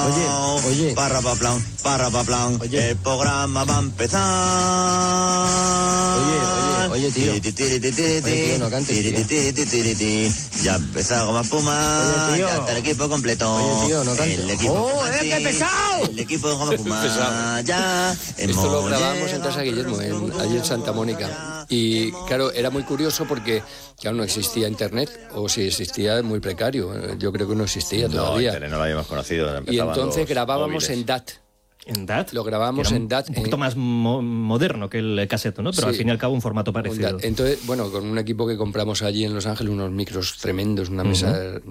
Oye. Parra pa plan. Oye. El programa va a empezar. Oye, tío. Oye, tío, no cantes, tío. Ya empezó Goma Espuma. Oye, tío. Ya está el equipo completo. Oye, tío, no cantes. El equipo ¡qué pesado! El equipo de Goma Espuma. Ya. Esto lo grabamos en Casa Guillermo, allí en Santa Mónica. Y claro, era muy curioso porque claro, no existía internet, o si existía, muy precario. Yo creo que no existía todavía. No, internet no lo habíamos conocido. Y entonces los grabábamos móviles. en DAT. ¿En DAT? Lo grabamos en DAT. Un poquito más moderno que el caseto, ¿no? Pero Sí. al fin y al cabo un formato parecido. Entonces, bueno, con un equipo que compramos allí en Los Ángeles, unos micros tremendos, una mesa